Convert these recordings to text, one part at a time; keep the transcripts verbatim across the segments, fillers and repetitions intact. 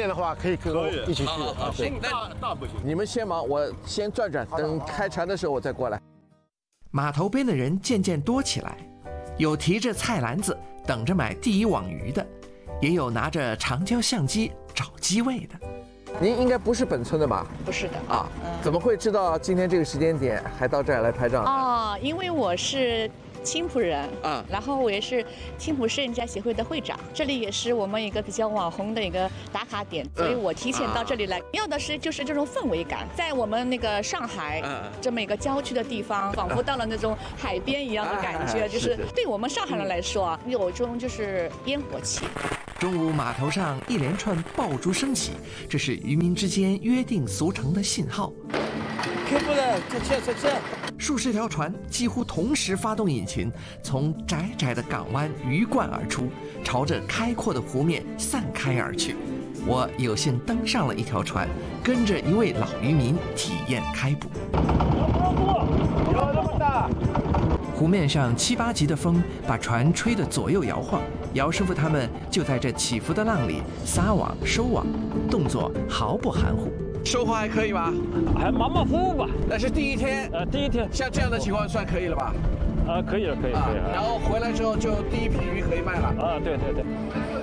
便的话，可以跟我一起去。 啊，行， 大大不行。 你们先忙，我先转转，等开船的时候我再过来。 码头边的人渐渐多起来，有提着菜篮子等着买第一网鱼的，也有拿着长焦相机找机位的。 您应该不是本村的吧？ 不是的啊， 嗯、 怎么会知道今天这个时间点还到这儿来拍照？ 哦，因为我是青浦人啊， 然后我也是青浦摄影家协会的会长，这里也是我们一个比较网红的一个打卡点，所以我提前到这里来，要的是就是这种氛围感，在我们那个上海这么一个郊区的地方，仿佛到了那种海边一样的感觉，就是对我们上海人来说啊，有一种就是烟火气。 中午码头上一连串爆竹声起，这是渔民之间约定俗成的信号。 开不了，这这这这。 数十条船几乎同时发动引擎，从窄窄的港湾鱼贯而出，朝着开阔的湖面散开而去。我有幸登上了一条船，跟着一位老渔民体验开捕。 有那么大？ 湖面上七八级的风把船吹得左右摇晃，姚师傅他们就在这起伏的浪里撒网收网，动作毫不含糊。 收获还可以吧？ 还马马虎虎吧。 那是第一天， 呃，第一天， 像这样的情况算可以了吧？ 啊，可以了，可以，可以。 然后回来之后就第一批鱼可以卖了。 啊，对对对。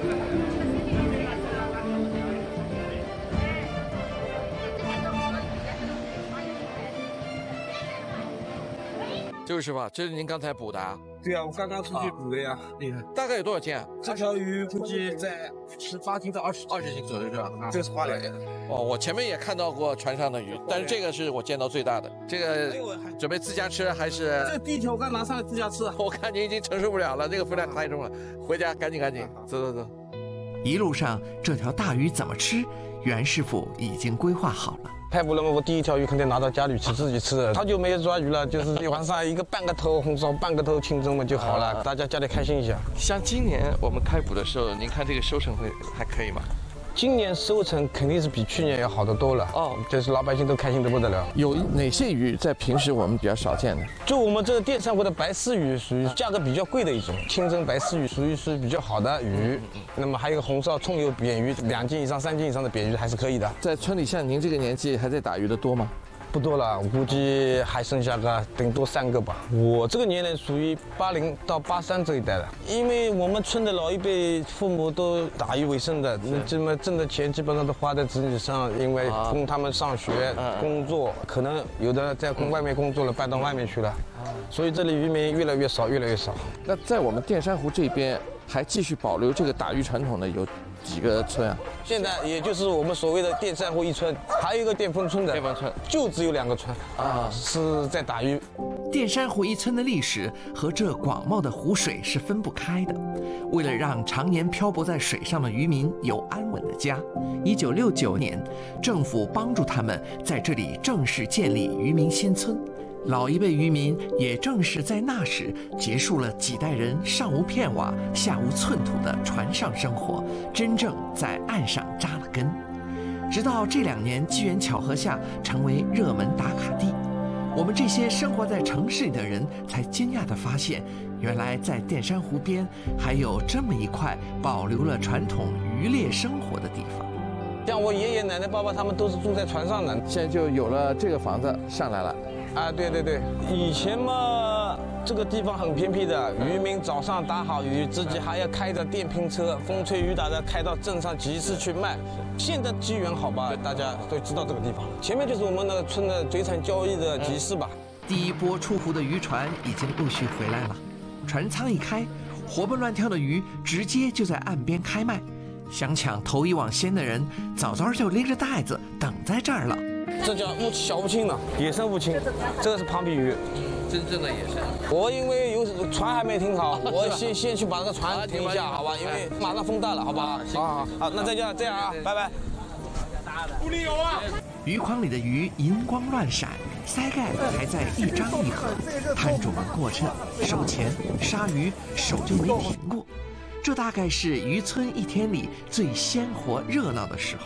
就是吧，这是您刚才捕的啊？ 对啊，我刚刚出去捕的呀，厉害。 大概有多少斤啊？ 这条鱼估计在十八斤到二十二十斤左右是吧？ 啊，这个是花鲢。 哦，我前面也看到过船上的鱼，但是这个是我见到最大的。这个准备自家吃还是？ 这第一条我刚拿上来自家吃。 我看您已经承受不了了，这个分量太重了，回家赶紧赶紧，走走走。 一路上这条大鱼怎么吃，袁师傅已经规划好了。 拍捕了嘛，我第一条鱼肯定拿到家里去自己吃的。好久没有抓鱼了，就是晚上一个半个头红烧，半个头清蒸嘛就好了，大家家里开心一下。 像今年我们开捕的时候，您看这个收成会还可以吗？ 今年收成肯定是比去年要好得多了哦，就是老百姓都开心得不得了。 有哪些鱼在平时我们比较少见的？ 就我们这个电珊瑚的白丝鱼，属于价格比较贵的一种，清蒸白丝鱼属于是比较好的鱼。那么还有一个红烧葱油扁鱼，两斤以上、三斤以上的扁鱼还是可以的。 在村里像您这个年纪还在打鱼的多吗？ 不多了，我估计还剩下个顶多三个吧。我这个年龄属于八零到八三这一代的，因为我们村的老一辈父母都打鱼为生的，那这么挣的钱基本上都花在子女上，因为供他们上学、工作，可能有的在工外面工作了，搬到外面去了，所以这里渔民越来越少，越来越少。 那在我们电珊瑚这边还继续保留这个打鱼传统的有几个村啊？ 现在也就是我们所谓的电珊瑚一村，还有一个电风村的。 电风村就只有两个村啊，是在打鱼。 电珊瑚一村的历史和这广袤的湖水是分不开的。为了让常年漂泊在水上的渔民有安稳的家，一九六九年，政府帮助他们在这里正式建立渔民新村。老一辈渔民也正是在那时结束了几代人上无片瓦下无寸土的船上生活，真正在岸上扎了根。直到这两年机缘巧合下成为热门打卡地，我们这些生活在城市里的人才惊讶地发现，原来在电珊瑚边还有这么一块保留了传统渔猎生活的地方。 像我爷爷奶奶爸爸他们都是住在船上的， 现在就有了这个房子上来了。 啊，对对对，以前嘛，这个地方很偏僻的，渔民早上打好鱼，自己还要开着电瓶车，风吹雨打的开到镇上集市去卖。现在机缘好吧，大家都知道这个地方，前面就是我们那个村的水产交易的集市吧。 第一波出湖的渔船已经陆续回来了，船舱一开，活蹦乱跳的鱼直接就在岸边开卖。想抢头一网先的人，早早就拎着袋子等在这儿了。 这叫乌小乌青呢，野生乌青，这个是庞皮鱼， 真正的野生。 我因为有船还没停好，我先先去把这个船停一下，好吧？因为马上风大了，好吧？好，好，那再见，这样啊，拜拜。 不里有啊！ 鱼筐里的鱼银光乱闪，鳃盖还在一张一合，摊主们过秤、收钱、杀鱼，手就没停过。这大概是渔村一天里最鲜活热闹的时候。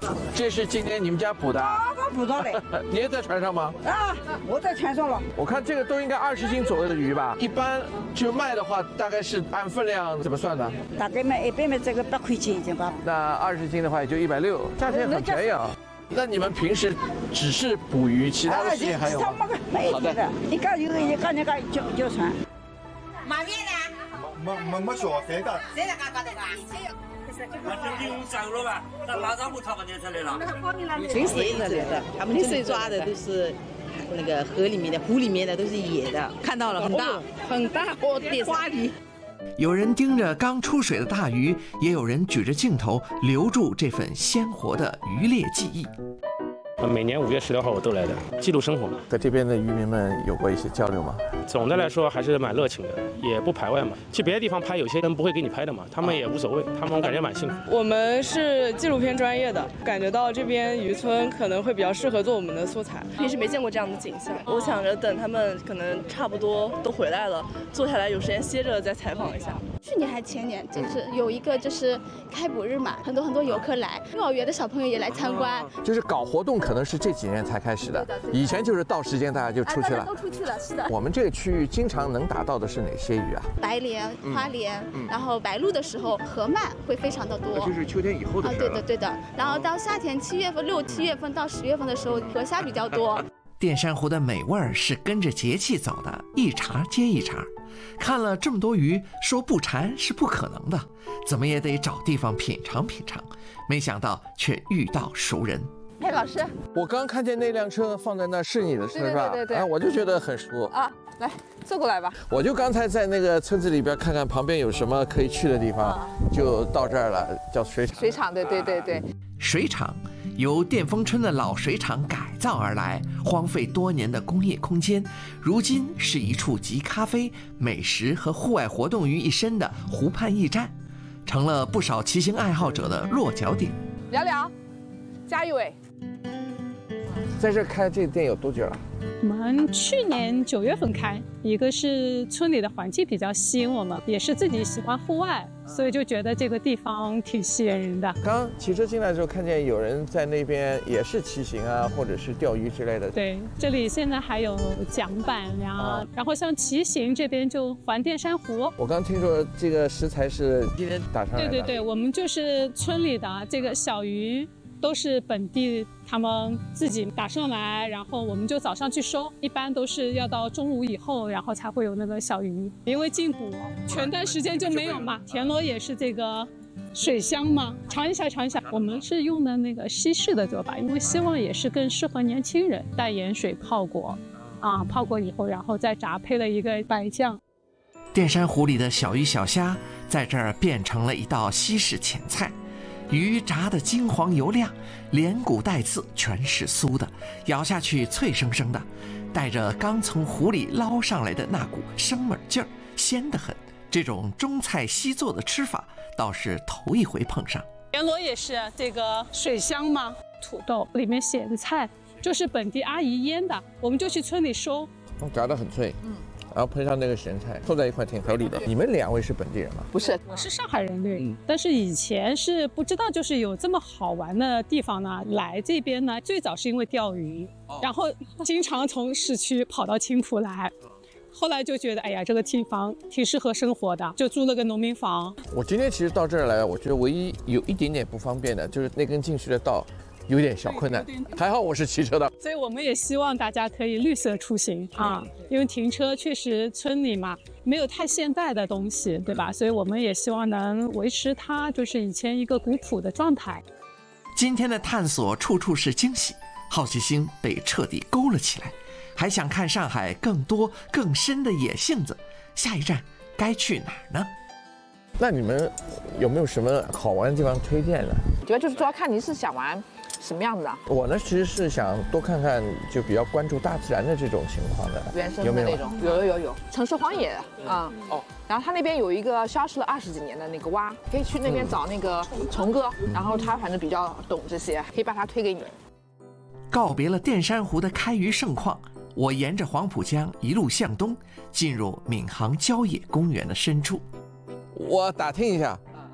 这是今天你们家捕的？ 啊，我捕到的。 你也在船上吗？ 啊，我在船上了。 我看这个都应该二十斤左右的鱼吧？一般就卖的话，大概是按分量怎么算的？ 大概卖一般卖这个八块钱一斤吧。 那二十斤的话也就一百六，价钱很便宜啊。那你们平时只是捕鱼，其他的事情还有吗？ 没有的，一个有一个那个叫叫船。 买面的？ 没没没小谁的？ 谁在干干的啦？ 那这用上了吧？那马上不超过年才来了。 全是野的，他们这里抓的都是那个河里面的、湖里面的，都是野的。看到了，很大，很大，哦，点花鱼。 有人盯着刚出水的大鱼，也有人举着镜头留住这份鲜活的渔猎记忆。 每年五月十六号我都来的，记录生活。 和这边的渔民们有过一些交流吗？ 总的来说还是蛮热情的，也不排外嘛。去别的地方拍，有些人不会给你拍的嘛，他们也无所谓，他们我感觉蛮幸福。 我们是纪录片专业的，感觉到这边渔村可能会比较适合做我们的素材。平时没见过这样的景象，我想着等他们可能差不多都回来了，坐下来有时间歇着再采访一下。 去年还前年，就是有一个就是开捕日嘛，很多很多游客来，幼儿园的小朋友也来参观。 就是搞活动可能是这几年才开始的，以前就是到时间大家就出去了， 都出去了，是的。 我们这个区域经常能打到的是哪些鱼啊？ 白鲢、花鲢，然后白鹭的时候，河鳗会非常的多。 就是秋天以后的事啊，对的对的。然后到夏天七月份、六七月份到十月份的时候，河虾比较多。 淀山湖的美味儿是跟着节气走的，一茬接一茬。看了这么多鱼，说不馋是不可能的，怎么也得找地方品尝品尝。没想到却遇到熟人。 哎，老师， 我刚看见那辆车放在那是你的车是吧？ 对对对对， 啊，我就觉得很熟啊。来，坐过来吧。 我就刚才在那个村子里边看看旁边有什么可以去的地方，啊、就到这儿了，叫水厂。 水厂，对对对对。 水厂由淀丰村的老水厂改造而来，荒废多年的工业空间，如今是一处集咖啡、美食和户外活动于一身的湖畔驿站，成了不少骑行爱好者的落脚点。 聊聊，加一位。 在这开这店有多久了？ 我们去年九月份开，一个是村里的环境比较吸引我们，也是自己喜欢户外，所以就觉得这个地方挺吸引人的。 刚骑车进来的时候，看见有人在那边也是骑行啊，或者是钓鱼之类的。 对，这里现在还有桨板呀，啊、然后像骑行这边就环淀山湖。 我刚听说这个食材是今天打上来的。 对对对，我们就是村里的这个小鱼。都是本地他们自己打上来，然后我们就早上去收，一般都是要到中午以后，然后才会有那个小鱼。因为禁捕，全段时间就没有嘛。田螺也是这个水乡嘛，尝一下尝一下。我们是用的那个西式的做法，因为希望也是更适合年轻人，带盐水泡过，啊，泡过以后，然后再炸，配了一个白酱。 淀山湖里的小鱼小虾在这儿变成了一道西式前菜。鱼炸得金黄油亮，连骨带刺全是酥的，咬下去脆生生的，带着刚从湖里捞上来的那股生猛劲儿，鲜得很。这种中菜西做的吃法倒是头一回碰上。 田螺也是这个水乡嘛，土豆里面写的菜就是本地阿姨腌的，我们就去村里收， 炸得很脆，嗯。然后配上那个咸菜，凑在一块挺合理的。你们两位是本地人吗？ 不是，我是上海人，对。嗯、但是以前是不知道，就是有这么好玩的地方呢。来这边呢，最早是因为钓鱼，哦、然后经常从市区跑到青浦来。后来就觉得，哎呀，这个地方挺适合生活的，就租了个农民房。 我今天其实到这儿来，我觉得唯一有一点点不方便的，就是那根进去的道。有点小困难，还好我是骑车的， 所以我们也希望大家可以绿色出行啊，因为停车确实村里嘛没有太现代的东西，对吧？所以我们也希望能维持它就是以前一个古朴的状态。 今天的探索处处是惊喜，好奇心被彻底勾了起来，还想看上海更多更深的野性子，下一站该去哪儿呢？ 那你们有没有什么好玩的地方推荐呢？ 主要就是主要看你是想玩什么样子的？ 我呢，其实是想多看看，就比较关注大自然的这种情况的， 原生的那种，有有有有，城市荒野啊、嗯、哦。然后它那边有一个消失了二十几年的那个蛙，可以去那边找那个虫哥，嗯、然后他反正比较懂这些，可以把他推给你。 告别了淀山湖的开渔盛况，我沿着黄浦江一路向东，进入闵行郊野公园的深处。 我打听一下，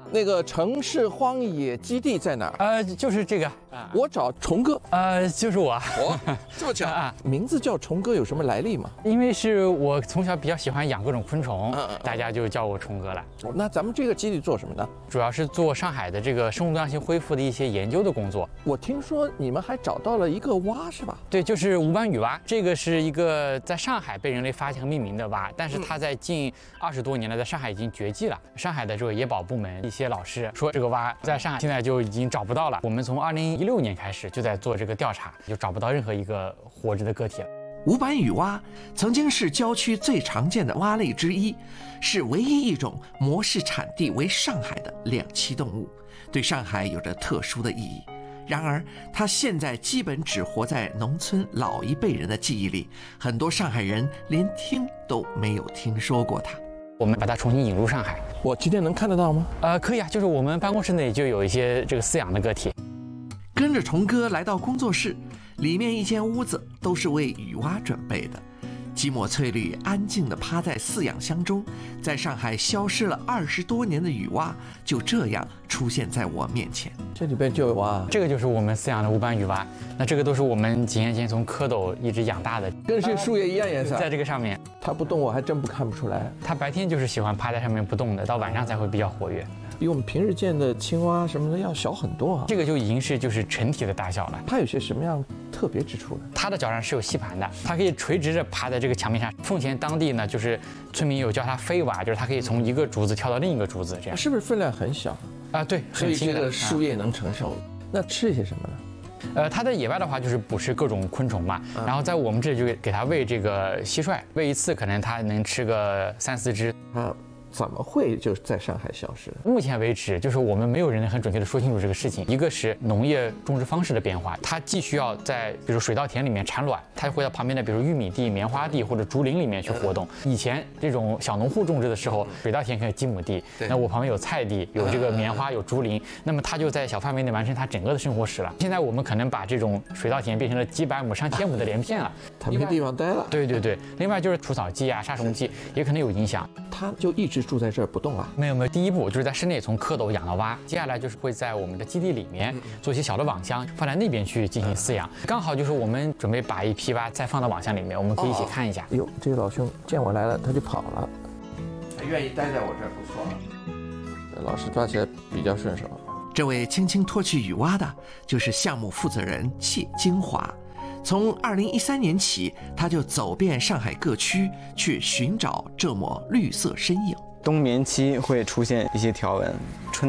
那个城市荒野基地在哪儿？ 呃，就是这个。 我找虫哥。 呃，就是我。 我这么巧啊？名字叫虫哥有什么来历吗？ 因为是我从小比较喜欢养各种昆虫，嗯、大家就叫我虫哥了。 那咱们这个基地做什么呢？ 主要是做上海的这个生物多样性恢复的一些研究的工作。 我听说你们还找到了一个蛙，是吧？ 对，就是无斑羽蛙。这个是一个在上海被人类发现和命名的蛙，但是它在近二十多年来在上海已经绝迹了。上海的这个野保部门一些老师说，这个蛙在上海现在就已经找不到了。我们从二零一六年开始就在做这个调查，就找不到任何一个活着的个体了。 无斑羽蛙曾经是郊区最常见的蛙类之一，是唯一一种模式产地为上海的两栖动物，对上海有着特殊的意义。然而，它现在基本只活在农村老一辈人的记忆里，很多上海人连听都没有听说过它。 我们把它重新引入上海， 我今天能看得到吗？ 呃，可以啊，就是我们办公室内就有一些这个饲养的个体。 跟着虫哥来到工作室，里面一间屋子都是为雨蛙准备的。吉抹翠绿安静地趴在饲养箱中，在上海消失了二十多年的雨蛙就这样出现在我面前。 这里边就有蛙， 这个就是我们饲养的无斑羽蛙。那这个都是我们几年前从蝌蚪一直养大的， 跟是树叶一样颜色。 在这个上面， 它不动，我还真不看不出来。 它白天就是喜欢趴在上面不动的，到晚上才会比较活跃。 比我们平时见的青蛙什么的要小很多啊。 这个就已经是就是成体的大小了。 它有些什么样特别之处呢？ 它的脚上是有吸盘的，它可以垂直着爬在这个墙面上。奉贤当地呢，就是村民有叫它飞蛙，就是它可以从一个竹子跳到另一个竹子，这样。 是不是分量很小啊？对， 所以这个树叶能承受。那吃些什么呢？ 呃，它在野外的话就是捕食各种昆虫嘛，嗯、然后在我们这里就给它喂这个蟋蟀，喂一次可能它能吃个三四只。 啊。怎么会就在上海消失？ 目前为止，就是我们没有人能很准确的说清楚这个事情。一个是农业种植方式的变化，它既需要在比如水稻田里面产卵，它会到旁边的比如玉米地、棉花地或者竹林里面去活动。以前这种小农户种植的时候，水稻田可以几亩地，那我旁边有菜地，有这个棉花，有竹林，那么它就在小范围内完成它整个的生活史了。现在我们可能把这种水稻田变成了几百亩、上千亩的连片了， 它没地方待了。 对对对，另外就是除草剂啊、杀虫剂也可能有影响。 它就一直住在这儿不动啊？ 没有没有，第一步就是在室内从蝌蚪养到蛙，接下来就是会在我们的基地里面做一些小的网箱，放在那边去进行饲养。刚好就是我们准备把一批蛙再放到网箱里面，我们可以一起看一下。 哎呦，这个老兄见我来了，他就跑了， 还愿意待在我这儿，不错。 老师抓起来比较顺手。 这位轻轻脱去雨蛙的，就是项目负责人谢金华。从二零一三年起，他就走遍上海各区，去寻找这抹绿色身影。 冬眠期会出现一些条纹，春